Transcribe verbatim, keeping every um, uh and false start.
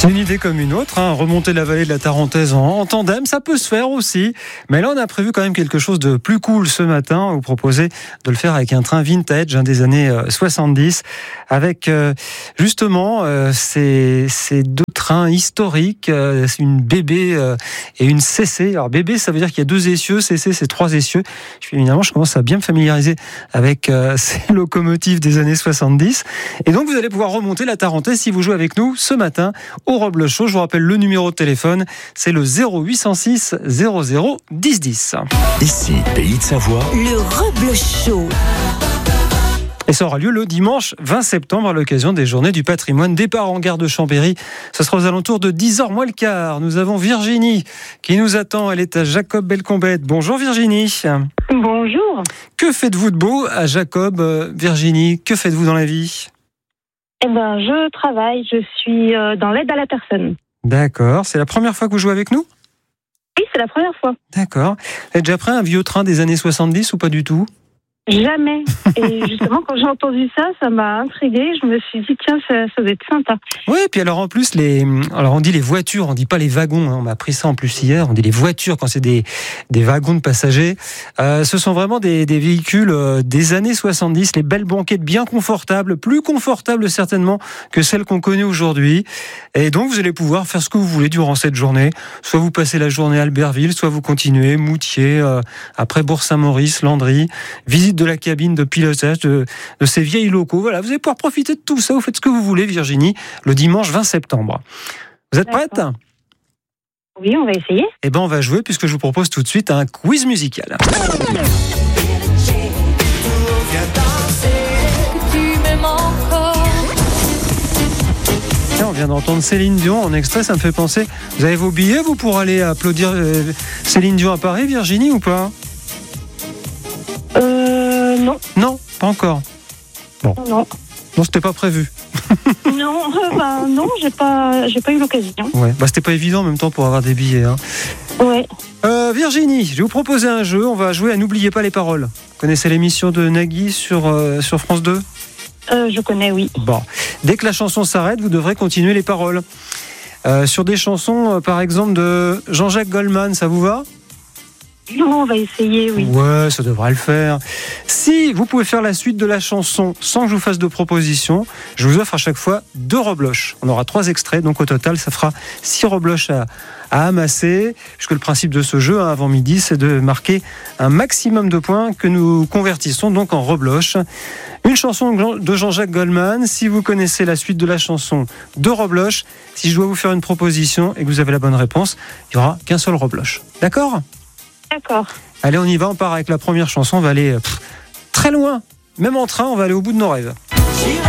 C'est une idée comme une autre, hein. Remonter la vallée de la Tarentaise en, en tandem, ça peut se faire aussi. Mais là, on a prévu quand même quelque chose de plus cool ce matin. On vous proposait de le faire avec un train vintage hein, des années euh, soixante-dix, avec euh, justement euh, ces, ces deux trains historiques, euh, une B B euh, et une C C. Alors B B, ça veut dire qu'il y a deux essieux, C C, c'est trois essieux. Je, évidemment, je commence à bien me familiariser avec euh, ces locomotives des années soixante-dix. Et donc, vous allez pouvoir remonter la Tarentaise si vous jouez avec nous ce matin au Robles Show. Je vous rappelle le numéro de téléphone, c'est le zéro huit cent six zéro zéro dix dix. Ici, Pays de Savoie. Le Robles Show. Et ça aura lieu le dimanche vingt septembre à l'occasion des Journées du Patrimoine. Départ en gare de Chambéry. Ce sera aux alentours de dix heures moins le quart. Nous avons Virginie qui nous attend. Elle est à Jacob-Belcombette. Bonjour Virginie. Bonjour. Que faites-vous de beau à Jacob, euh, Virginie? Que faites-vous dans la vie? Eh ben, je travaille. Je suis euh, dans l'aide à la personne. D'accord. C'est la première fois que vous jouez avec nous? Oui, c'est la première fois. D'accord. Vous avez déjà pris un vieux train des années soixante-dix ou pas du tout? Jamais. Et justement, quand j'ai entendu ça, ça m'a intriguée. Je me suis dit, tiens, ça, ça doit être sympa. Oui, et puis alors en plus, les, alors on dit les voitures, on dit pas les wagons. Hein, on m'a appris ça en plus hier. On dit les voitures quand c'est des, des wagons de passagers. Euh, ce sont vraiment des, des véhicules euh, des années soixante-dix, les belles banquettes bien confortables, plus confortables certainement que celles qu'on connaît aujourd'hui. Et donc vous allez pouvoir faire ce que vous voulez durant cette journée. Soit vous passez la journée à Albertville, soit vous continuez Moutier, euh, après Bourg-Saint-Maurice, Landry, visite de la cabine de pilotage de, de ces vieilles locaux. Voilà, vous allez pouvoir profiter de tout ça. Vous faites ce que vous voulez, Virginie, le dimanche vingt septembre. Vous êtes prête? Oui, on va essayer. Eh bien, on va jouer puisque je vous propose tout de suite un quiz musical. Tiens, on vient d'entendre Céline Dion en extrait, ça me fait penser. Vous avez vos billets, vous, pour aller applaudir euh, Céline Dion à Paris, Virginie, ou pas? Euh, non. Non, pas encore. Bon. Non. Non, c'était pas prévu. non, euh, ben, non, j'ai pas, j'ai pas eu l'occasion. Ouais, bah c'était pas évident en même temps pour avoir des billets. Hein. Ouais. Euh, Virginie, je vais vous proposer un jeu. On va jouer à N'oubliez pas les paroles. Vous connaissez l'émission de Nagui sur, euh, sur France deux? Euh, je connais, oui. Bon, dès que la chanson s'arrête, vous devrez continuer les paroles. Euh, sur des chansons, euh, par exemple, de Jean-Jacques Goldman, ça vous va? Non, on va essayer, oui. Ouais, ça devrait le faire. Si vous pouvez faire la suite de la chanson sans que je vous fasse de propositions, je vous offre à chaque fois deux rebloches. On aura trois extraits, donc au total, ça fera six rebloches à, à amasser. Puisque le principe de ce jeu, hein, avant midi, c'est de marquer un maximum de points que nous convertissons donc en rebloches. Une chanson de Jean-Jacques Goldman. Si vous connaissez la suite de la chanson, deux rebloches. Si je dois vous faire une proposition et que vous avez la bonne réponse, il n'y aura qu'un seul rebloche. D'accord ? D'accord. Allez, on y va, on part avec la première chanson, on va aller pff, très loin. Même en train, on va aller au bout de nos rêves.